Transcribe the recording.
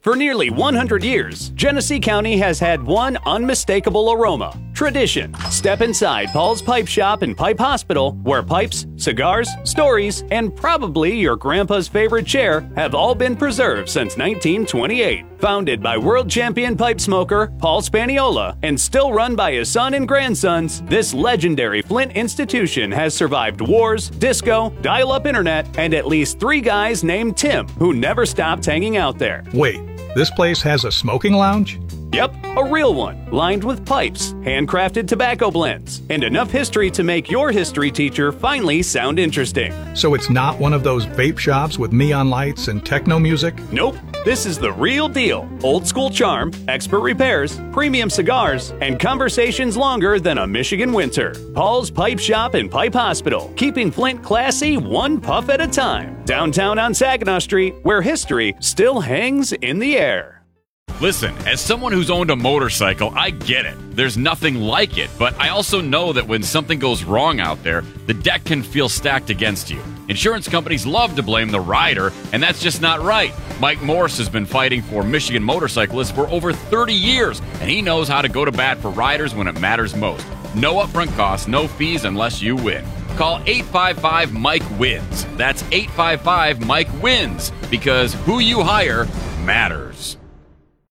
For nearly 100 years, Genesee County has had one unmistakable aroma: tradition. Step inside Paul's Pipe Shop and Pipe Hospital, where pipes, cigars, stories, and probably your grandpa's favorite chair have all been preserved since 1928. Founded by world champion pipe smoker Paul Spaniola and still run by his son and grandsons, this legendary Flint institution has survived wars, disco, dial-up internet, and at least 3 guys named Tim who never stopped hanging out there. Wait, this place has a smoking lounge? Yep, a real one, lined with pipes, handcrafted tobacco blends, and enough history to make your history teacher finally sound interesting. So it's not one of those vape shops with neon lights and techno music? Nope, this is the real deal. Old school charm, expert repairs, premium cigars, and conversations longer than a Michigan winter. Paul's Pipe Shop and Pipe Hospital, keeping Flint classy one puff at a time. Downtown on Saginaw Street, where history still hangs in the air. Listen, as someone who's owned a motorcycle, I get it. There's nothing like it, but I also know that when something goes wrong out there, the deck can feel stacked against you. Insurance companies love to blame the rider, and that's just not right. Mike Morse has been fighting for Michigan motorcyclists for over 30 years, and he knows how to go to bat for riders when it matters most. No upfront costs, no fees unless you win. Call 855-MIKE-WINS. That's 855-MIKE-WINS, because who you hire matters.